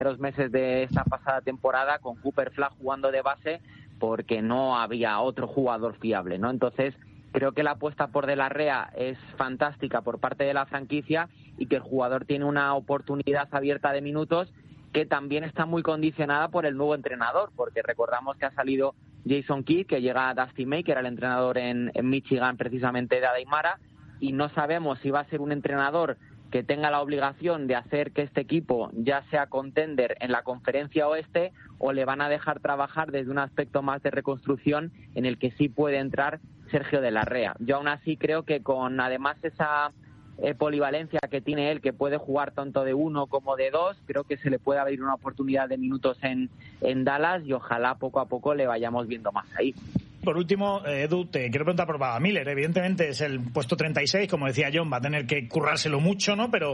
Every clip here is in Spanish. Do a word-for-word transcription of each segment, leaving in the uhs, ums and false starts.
primeros meses de esta pasada temporada con Cooper Flag jugando de base porque no había otro jugador fiable, ¿no? Entonces, creo que la apuesta por De la Rea es fantástica por parte de la franquicia y que el jugador tiene una oportunidad abierta de minutos que también está muy condicionada por el nuevo entrenador, porque recordamos que ha salido Jason Kidd, que llega a Dusty May, que era el entrenador en, en Michigan precisamente de Aymara, y no sabemos si va a ser un entrenador que tenga la obligación de hacer que este equipo ya sea contender en la Conferencia Oeste o le van a dejar trabajar desde un aspecto más de reconstrucción en el que sí puede entrar Sergio De la Rea. Yo aún así creo que con además esa eh, polivalencia que tiene él, que puede jugar tanto de uno como de dos, creo que se le puede abrir una oportunidad de minutos en, en Dallas y ojalá poco a poco le vayamos viendo más ahí. Por último, Edu, te quiero preguntar por Baba Miller. Evidentemente es el puesto treinta y seis, como decía John, va a tener que currárselo mucho, ¿no? Pero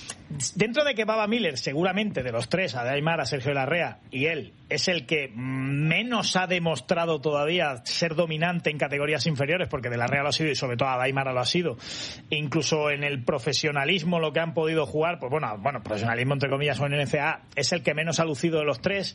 dentro de que Baba Miller, seguramente de los tres, a de Aymara, Sergio De la Rea y él, es el que menos ha demostrado todavía ser dominante en categorías inferiores, porque De la Rea lo ha sido y sobre todo a Aymara lo ha sido. E incluso en el profesionalismo, lo que han podido jugar, pues bueno, bueno, profesionalismo entre comillas o en N C A A, es el que menos ha lucido de los tres,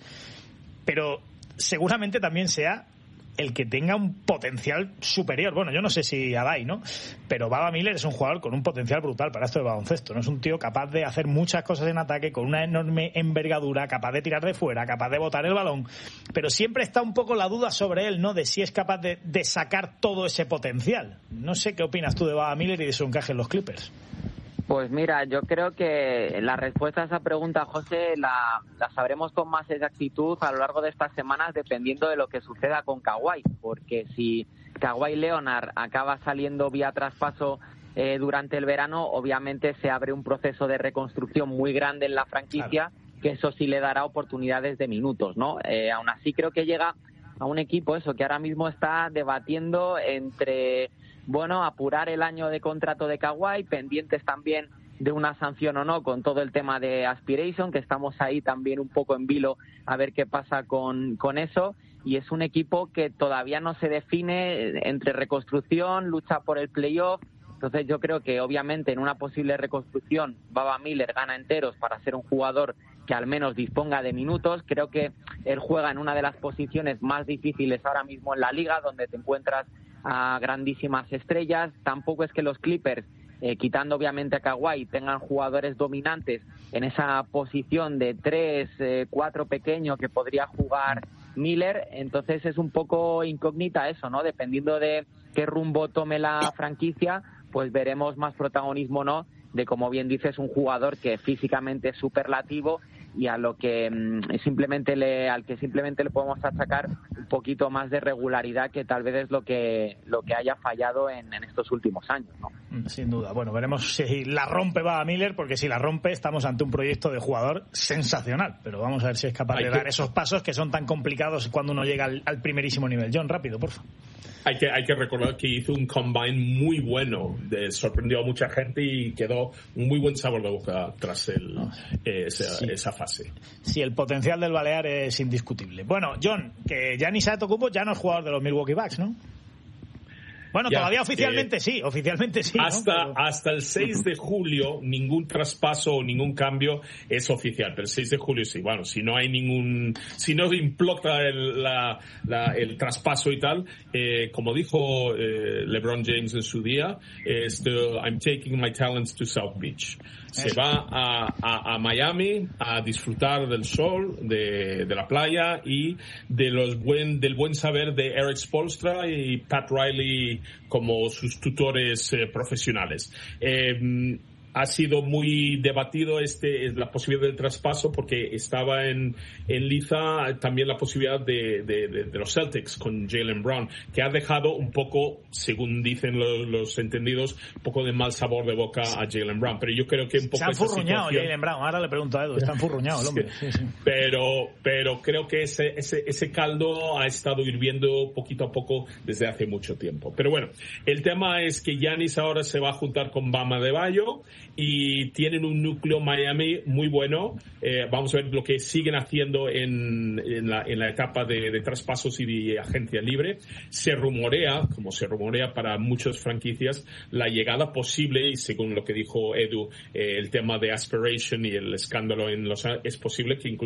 pero seguramente también sea el que tenga un potencial superior. Bueno, yo no sé si Adai, ¿no? Pero Baba Miller es un jugador con un potencial brutal para esto de baloncesto, ¿no? Es un tío capaz de hacer muchas cosas en ataque, con una enorme envergadura, capaz de tirar de fuera, capaz de botar el balón, pero siempre está un poco la duda sobre él, ¿no? De si es capaz de, de sacar todo ese potencial. No sé qué opinas tú de Baba Miller y de su encaje en los Clippers. Pues mira, yo creo que la respuesta a esa pregunta, José, la, la sabremos con más exactitud a lo largo de estas semanas, dependiendo de lo que suceda con Kawhi, porque si Kawhi Leonard acaba saliendo vía traspaso eh, durante el verano, obviamente se abre un proceso de reconstrucción muy grande en la franquicia, claro, que eso sí le dará oportunidades de minutos, ¿no? Eh, aún así creo que llega a un equipo eso que ahora mismo está debatiendo entre, bueno, apurar el año de contrato de Kawhi, pendientes también de una sanción o no con todo el tema de Aspiration, que estamos ahí también un poco en vilo a ver qué pasa con, con eso, y es un equipo que todavía no se define entre reconstrucción, lucha por el playoff. Entonces yo creo que obviamente en una posible reconstrucción Baba Miller gana enteros para ser un jugador que al menos disponga de minutos. Creo que él juega en una de las posiciones más difíciles ahora mismo en la liga, donde te encuentras a grandísimas estrellas. Tampoco es que los Clippers, eh, quitando obviamente a Kawhi, tengan jugadores dominantes en esa posición de tres, eh, cuatro pequeño que podría jugar Miller. Entonces es un poco incógnita eso, ¿no? Dependiendo de qué rumbo tome la franquicia, pues veremos más protagonismo o no de, como bien dices, un jugador que físicamente es superlativo y a lo que mmm, simplemente le, al que simplemente le podemos achacar un poquito más de regularidad, que tal vez es lo que lo que haya fallado en, en estos últimos años, ¿no? Sin duda. Bueno, veremos si la rompe Baba Miller, porque si la rompe estamos ante un proyecto de jugador sensacional, pero vamos a ver si es capaz Hay de que... dar esos pasos que son tan complicados cuando uno llega al, al primerísimo nivel. John, rápido, por favor. Hay que, hay que recordar que hizo un combine muy bueno, de, sorprendió a mucha gente y quedó un muy buen sabor de boca tras el, eh, esa, sí. esa fase. Sí, el potencial del Balear es indiscutible. Bueno, John, que Giannis Antetokounmpo ya no es jugador de los Milwaukee Bucks, ¿no? Bueno, ya, todavía oficialmente eh, sí, oficialmente sí. Hasta, ¿no? Pero... hasta el seis de julio ningún traspaso o ningún cambio es oficial, pero el seis de julio sí. Bueno, si no hay ningún, si no implota el, la, la, el traspaso y tal, eh, como dijo eh, LeBron James en su día, es the, I'm taking my talents to South Beach. Se va a, a, a Miami a disfrutar del sol, de, de la playa y de los buen, del buen saber de Eric Spoelstra y Pat Riley como sus tutores eh, profesionales. Eh, ha sido muy debatido este la posibilidad del traspaso, porque estaba en, en liza también la posibilidad de, de, de, de los Celtics con Jaylen Brown, que ha dejado un poco, según dicen los, los entendidos, un poco de mal sabor de boca a Jaylen Brown. Pero yo creo que un poco se ha enfurruñado Jaylen Brown. Ahora le pregunto a Edu, está enfurruñado el hombre. Sí, sí. Pero, pero creo que ese, ese, ese caldo ha estado hirviendo poquito a poco desde hace mucho tiempo. Pero bueno, el tema es que Giannis ahora se va a juntar con Bam Adebayo y tienen un núcleo Miami muy bueno. Eh, vamos a ver lo que siguen haciendo en, en, la, en la etapa de, de traspasos y de agencia libre. Se rumorea, como se rumorea para muchas franquicias, la llegada posible, y según lo que dijo Edu, eh, el tema de Aspiration y el escándalo en Los Ángeles, es posible que incluso